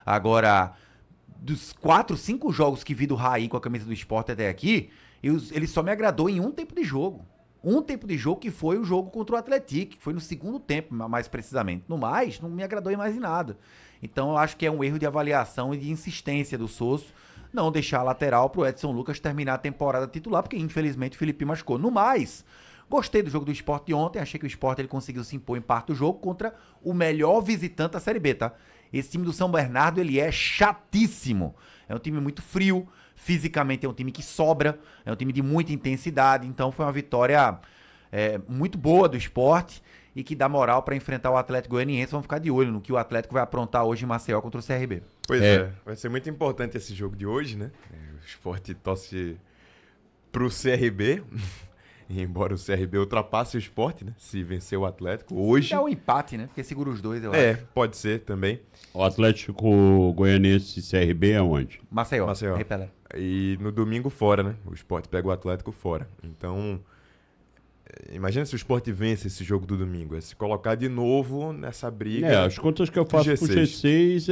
Agora, dos 4, 5 jogos que vi do Raí com a camisa do Sport até aqui, ele só me agradou em um tempo de jogo. Um tempo de jogo que foi o jogo contra o Atlético, que foi no segundo tempo, mais precisamente. No mais, não me agradou em mais em nada. Então eu acho que é um erro de avaliação e de insistência do Sosso não deixar a lateral pro Edson Lucas terminar a temporada titular, porque infelizmente o Felipe machucou. No mais, gostei do jogo do Sport de ontem, achei que o Sport ele conseguiu se impor em parte do jogo contra o melhor visitante da Série B, tá? Esse time do São Bernardo, ele é chatíssimo. É um time muito frio, fisicamente é um time que sobra, é um time de muita intensidade, então foi uma vitória muito boa do Sport e que dá moral para enfrentar o Atlético Goianiense. Vamos ficar de olho no que o Atlético vai aprontar hoje em Maceió contra o CRB. Pois é, vai ser muito importante esse jogo de hoje, né? O Sport torce pro CRB, embora o CRB ultrapasse o Sport, né? Se vencer o Atlético hoje. É um empate, né? Porque segura os dois, eu acho. Pode ser também. O Atlético Goianiense e CRB é onde? Maceió. Repelé. E no domingo fora, né? O Sport pega o Atlético fora. Então, imagina se o Sport vence esse jogo do domingo. É se colocar de novo nessa briga. As contas que eu faço pro G6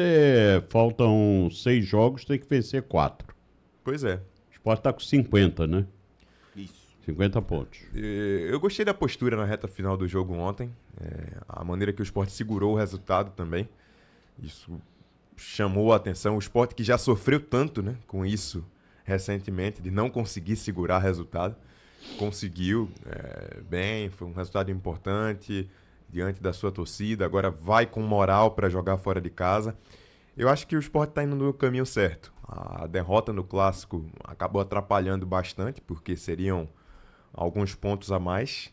faltam 6 jogos, tem que vencer 4. Pois é. O Sport tá com 50, né? Isso. 50 pontos. Eu gostei da postura na reta final do jogo ontem. A maneira que o Sport segurou o resultado também. Isso chamou a atenção. O Sport que já sofreu tanto, né, com isso recentemente, de não conseguir segurar resultado. Conseguiu bem, foi um resultado importante diante da sua torcida. Agora vai com moral para jogar fora de casa. Eu acho que o Sport está indo no caminho certo. A derrota no Clássico acabou atrapalhando bastante, porque seriam alguns pontos a mais,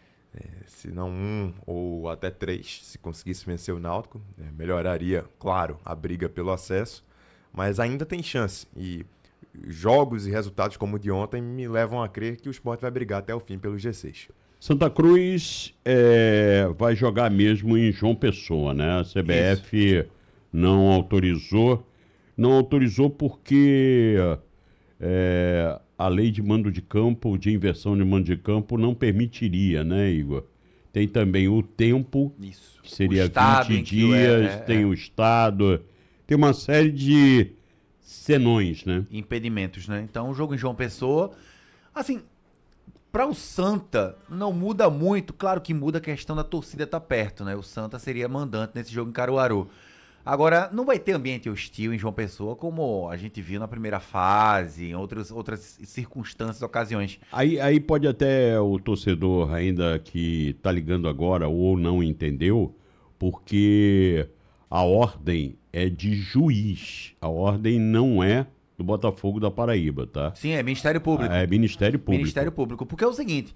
se não 1 ou até 3, se conseguisse vencer o Náutico. Melhoraria, claro, a briga pelo acesso, mas ainda tem chance. E jogos e resultados como o de ontem me levam a crer que o Sport vai brigar até o fim pelo G6. Santa Cruz vai jogar mesmo em João Pessoa, né? A CBF Isso. não autorizou porque a lei de mando de campo, de inversão de mando de campo, não permitiria, né, Igor? Tem também o tempo, Isso. que seria 20 dias, tem o Estado, tem uma série de senões, né? Impedimentos, né? Então, o jogo em João Pessoa, assim, para o Santa não muda muito, claro que muda a questão da torcida estar perto, né? O Santa seria mandante nesse jogo em Caruaru. Agora, não vai ter ambiente hostil em João Pessoa, como a gente viu na primeira fase, em outras circunstâncias, ocasiões. Aí pode até o torcedor ainda que tá ligando agora ou não entendeu, porque a ordem é de juiz. A ordem não é do Botafogo da Paraíba, tá? Sim, é Ministério Público. É Ministério Público. Ministério Público. Porque é o seguinte,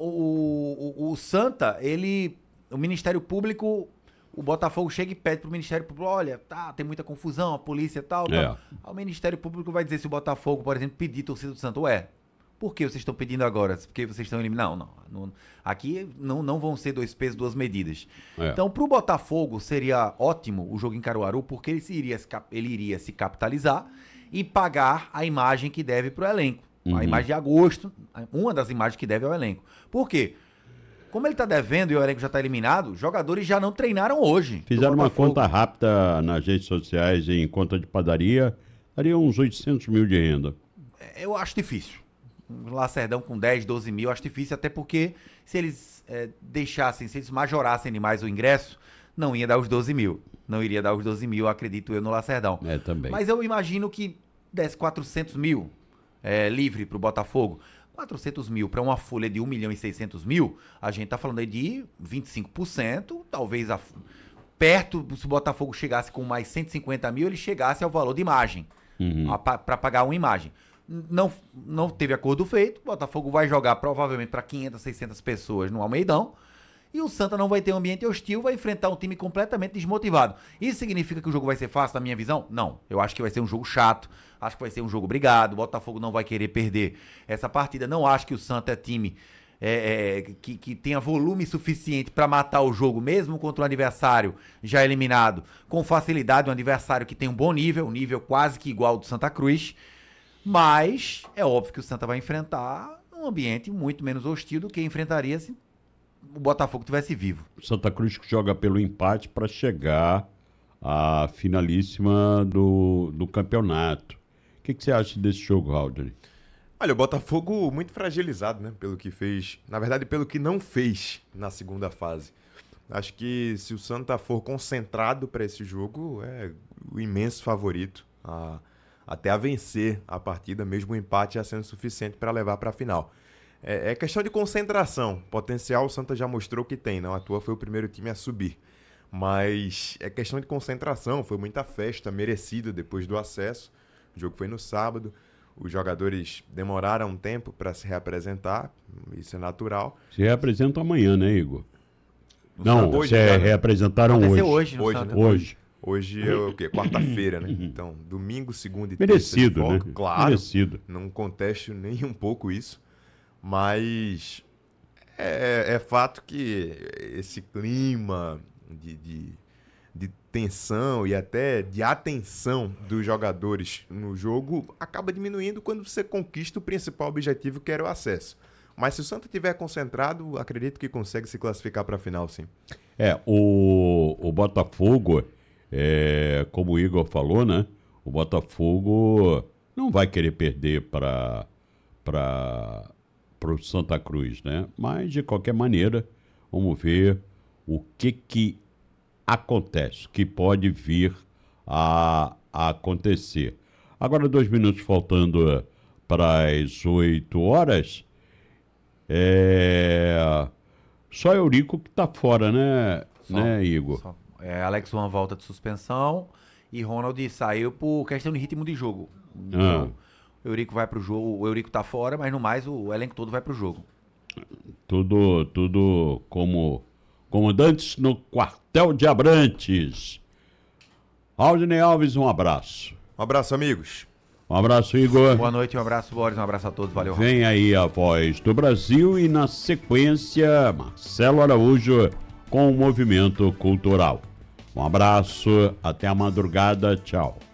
o Santa, o Ministério Público... O Botafogo chega e pede pro Ministério Público, olha, tem muita confusão, a polícia e tal. Aí o Ministério Público vai dizer se o Botafogo, por exemplo, pedir torcida do Santo. Por que vocês estão pedindo agora? Porque vocês estão eliminando? Não. Aqui não vão ser 2 pesos, 2 medidas. Então, pro Botafogo, seria ótimo o jogo em Caruaru, porque ele iria se capitalizar e pagar a imagem que deve pro elenco. A imagem de agosto, uma das imagens que deve ao elenco. Por quê? Como ele tá devendo e o elenco já tá eliminado, jogadores já não treinaram hoje. Fizeram uma conta rápida nas redes sociais em conta de padaria, daria uns 800 mil de renda. Eu acho difícil. Um Lacerdão com 10, 12 mil, acho difícil, até porque se eles se eles majorassem demais o ingresso, não ia dar os 12 mil. Não iria dar os 12 mil, acredito eu, no Lacerdão. Também. Mas eu imagino que desse 400 mil livre pro Botafogo. 400 mil para uma folha de 1 milhão e 600 mil, a gente tá falando aí de 25%, talvez perto, se o Botafogo chegasse com mais 150 mil, ele chegasse ao valor de imagem, para pagar uma imagem. Não teve acordo feito, o Botafogo vai jogar provavelmente para 500, 600 pessoas no Almeidão, e o Santa não vai ter um ambiente hostil, vai enfrentar um time completamente desmotivado. Isso significa que o jogo vai ser fácil, na minha visão? Não. Eu acho que vai ser um jogo chato, acho que vai ser um jogo brigado, o Botafogo não vai querer perder essa partida. Não acho que o Santa é time que tenha volume suficiente para matar o jogo, mesmo contra um adversário já eliminado, com facilidade, um adversário que tem um bom nível, um nível quase que igual ao do Santa Cruz, mas é óbvio que o Santa vai enfrentar um ambiente muito menos hostil do que enfrentaria se o Botafogo tivesse vivo. Santa Cruz que joga pelo empate para chegar a finalíssima do campeonato. O que você acha desse jogo, Haldane? Olha, o Botafogo muito fragilizado, né? Pelo que fez, na verdade, pelo que não fez na segunda fase. Acho que se o Santa for concentrado para esse jogo, é o imenso favorito até a vencer a partida, mesmo o empate já sendo suficiente para levar para a final. É questão de concentração. Potencial o Santa já mostrou que tem, não à toa foi o primeiro time a subir. Mas é questão de concentração, foi muita festa merecida depois do acesso. O jogo foi no sábado, os jogadores demoraram um tempo para se reapresentar, isso é natural. Se reapresentam amanhã, né, Igor? Não, hoje, né? reapresentaram hoje. Hoje, né? Hoje. Hoje é o quê? Quarta-feira, né? Então, domingo, segunda e Merecido, terça de folga. né? Claro, Merecido. não contesto nem um pouco isso, mas é fato que esse clima de tensão e até de atenção dos jogadores no jogo acaba diminuindo quando você conquista o principal objetivo, que era o acesso. Mas se o Santa estiver concentrado, acredito que consegue se classificar para a final, sim. O Botafogo, como o Igor falou, né? O Botafogo não vai querer perder para o Santa Cruz, né? Mas, de qualquer maneira, vamos ver o que acontece, que pode vir a acontecer. Agora, 2 minutos faltando para as 8 horas. Só Eurico que tá fora, né, Igor? Alex Juan volta de suspensão e Ronald saiu por questão de ritmo de jogo. Então, o Eurico vai pro jogo, o Eurico tá fora, mas no mais o elenco todo vai pro jogo. Tudo como comandantes no quartel de Abrantes. Aldinei Alves, um abraço. Um abraço, amigos. Um abraço, Igor. Boa noite, um abraço, Boris, um abraço a todos, valeu. Vem aí a Voz do Brasil e, na sequência, Marcelo Araújo com o Movimento Cultural. Um abraço, até a madrugada, tchau.